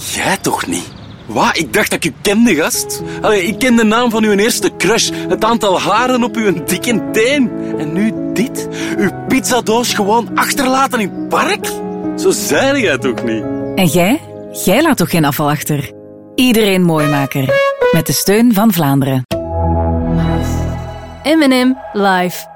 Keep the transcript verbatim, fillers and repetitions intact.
Jij toch niet? Wat? Ik dacht dat ik u kende, gast. Allee, ik ken de naam van uw eerste crush, het aantal haren op uw dikke teen. En nu dit? Uw pizzadoos gewoon achterlaten in het park? Zo zei jij toch niet? En jij? Jij laat toch geen afval achter? Iedereen Mooimaker. Met de steun van Vlaanderen. M en M Live.